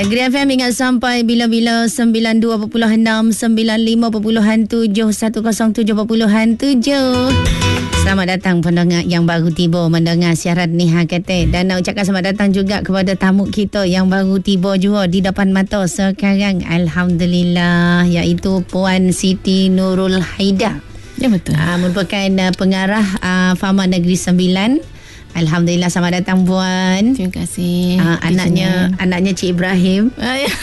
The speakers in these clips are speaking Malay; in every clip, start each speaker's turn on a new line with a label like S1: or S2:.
S1: Negeri FM ingat sampai bila-bila 92.6, 95.7, 107.7. Selamat datang pendengar yang baru tiba mendengar siaran ni kata. Dan nak ucapkan selamat datang juga kepada tamu kita yang baru tiba juga di depan mata sekarang. Alhamdulillah, iaitu Puan Siti Nurul Haida.
S2: Ya, betul.
S1: Merupakan pengarah Fama Negeri Sembilan. Alhamdulillah, selamat datang Puan.
S2: Terima kasih.
S1: Anaknya Cik Ibrahim.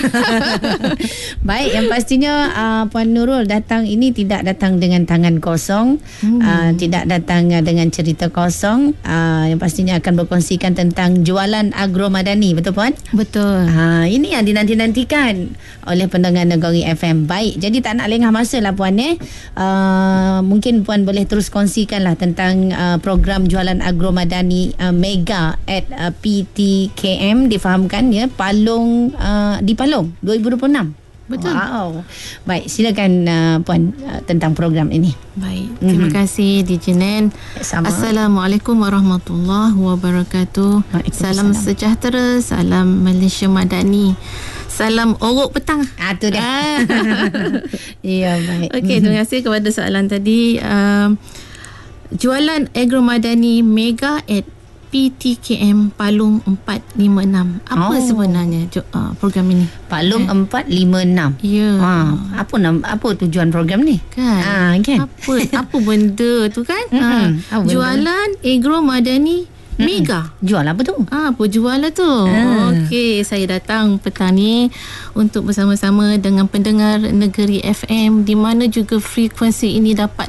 S1: Baik, yang pastinya Puan Nurul datang ini tidak datang dengan tangan kosong, tidak datang dengan cerita kosong. Yang pastinya akan berkongsikan tentang jualan agromadani, betul Puan?
S2: Betul.
S1: Ini yang dinanti-nantikan oleh pendengar Negeri FM. Baik, jadi tak nak lengah masa lah Puan. Mungkin Puan boleh terus kongsikanlah tentang program jualan agromadani Mega at PTKM, difahamkan ya, Palung, di Palung 2026.
S2: Betul.
S1: Wow. Baik, silakan Puan tentang program ini.
S2: Baik, terima kasih DJ Nen.
S1: Sama.
S2: Assalamualaikum warahmatullahi wabarakatuh. Salam sejahtera, salam Malaysia Madani. Salam orok petang.
S1: Tu dah. Ya, baik.
S2: Okey, terima kasih kepada soalan tadi. Jualan agromadani Mega at PTKM Palung 456. Apa sebenarnya program ini?
S1: Palung 456.
S2: Ya.
S1: Apa tujuan program ni?
S2: Kan?
S1: Kan?
S2: Apa benda tu kan? Jualan agromadani Mega.
S1: Jual apa tu?
S2: Apa jual lah tu? Okey, saya datang petang ni untuk bersama-sama dengan pendengar Negeri FM, di mana juga frekuensi ini dapat